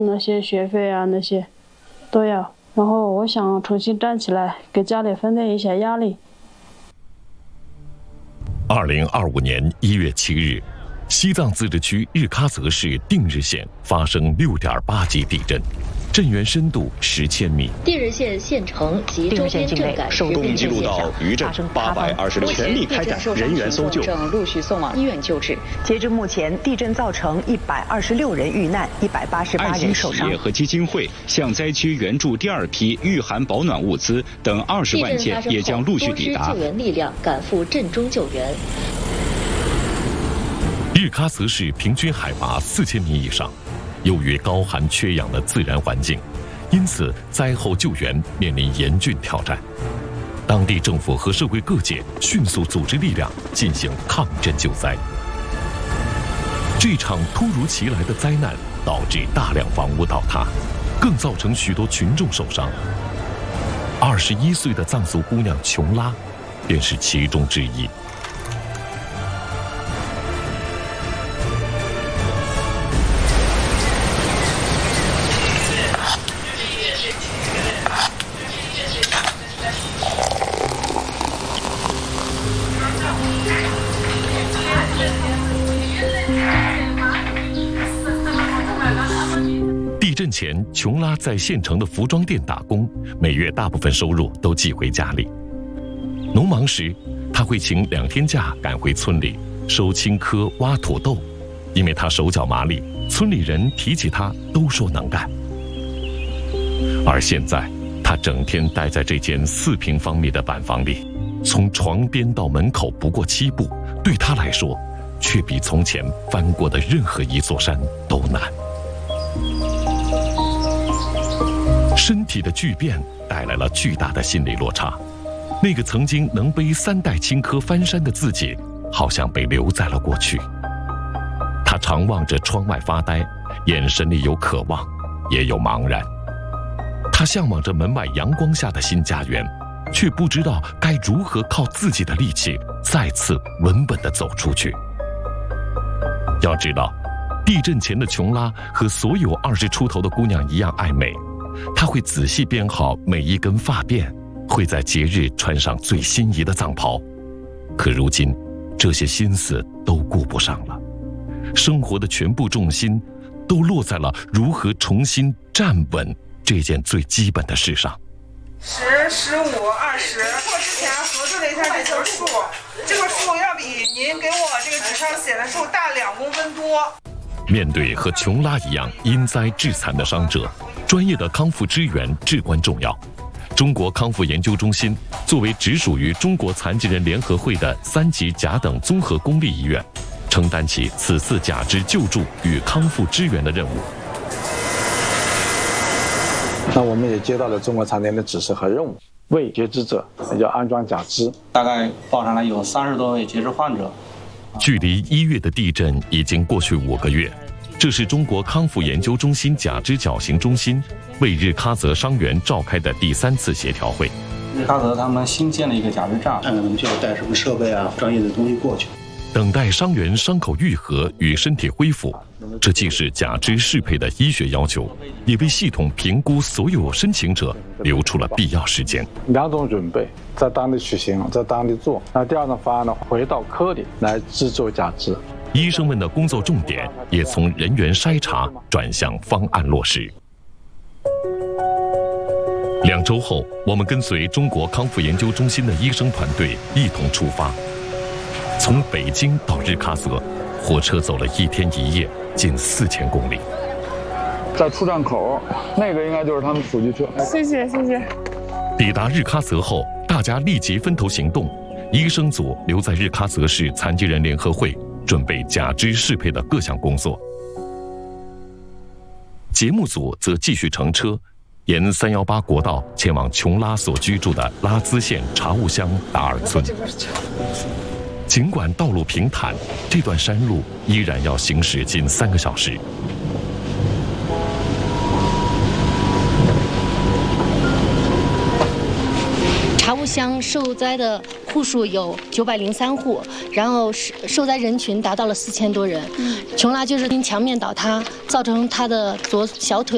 那些学费啊那些都要。然后我想重新站起来，给家里分担一下压力。 2025年1月7日，西藏自治区日喀则市定日县发生6.8级地震。 震源深度10千米。 定日县县城及周边震感受动记录到余震826，全力开展人员搜救， 正陆续送往医院救治。 截至目前，地震造成126人遇难，188人受伤。 爱心企业和基金会向灾区援助第2批御寒保暖物资等20万件也将陆续抵达。 救援力量赶赴震中救援。 日喀则市平均海拔4000米以上。 由于高寒缺氧的自然环境，因此灾后救援面临严峻挑战。当地政府和社会各界迅速组织力量进行抗震救灾。这场突如其来的灾难导致大量房屋倒塌，更造成许多群众受伤。21岁的藏族姑娘琼拉，便是其中之一。 地震前，琼拉在县城的服装店打工，每月大部分收入都寄回家里。农忙时，他会请2天假赶回村里收青稞、挖土豆，因为他手脚麻利，村里人提起他都说能干。而现在，他整天待在这间4平方米的板房里，从床边到门口不过7步，对他来说，却比从前翻过的任何一座山都难。 身体的巨变带来了巨大的心理落差，那个曾经能背3袋青稞翻山的自己，好像被留在了过去。他常望着窗外发呆，眼神里有渴望，也有茫然。他向往着门外阳光下的新家园，却不知道该如何靠自己的力气再次稳稳地走出去。要知道，地震前的琼拉和所有20出头的姑娘一样爱美。 他会仔细编好每一根发辫，会在节日穿上最心仪的藏袍。可如今，这些心思都顾不上了，生活的全部重心都落在了如何重新站稳这件最基本的事上。 10、15、20，我之前核对了一下这条数，这个数要比您给我这个纸上写的数大2公分多。 面对和琼拉一样因灾致残的伤者。 专业的康复支援至关重要。中国康复研究中心作为直属于中国残疾人联合会的3级甲等综合公立医院，承担起此次假肢救助与康复支援的任务。 那我们也接到了中国残疾人的指示和任务，为截肢者要安装假肢。 大概报上来有30多位截肢患者。 距离1月的地震已经过去5个月。 这是中国康复研究中心假肢矫形中心为日喀则伤员召开的第3次协调会。 日喀则他们新建了一个假肢站， 看看他们需要带什么设备啊、专业的东西过去。 等待伤员伤口愈合与身体恢复，这既是假肢适配的医学要求，也为系统评估所有申请者留出了必要时间。 2种准备，在当地取行，在当地做。那第2种方案呢，回到科里来制作假肢。 医生们的工作重点也从人员筛查转向方案落实。2周后，我们跟随中国康复研究中心的医生团队一同出发，从北京到日喀则，火车走了1天1夜，近4000公里。 在出站口，那个应该就是他们数据车。 谢谢谢谢。 抵达日喀则后，大家立即分头行动，医生组留在日喀则市残疾人联合会。 准备假肢适配的各项工作，节目组则继续乘车，沿318国道前往琼拉所居住的拉孜县察兀乡达尔村。尽管道路平坦，这段山路依然要行驶近3个小时。 察兀乡受灾的户数有903户，然后受灾人群达到了4000多人。琼拉就是因墙面倒塌，造成他的左小腿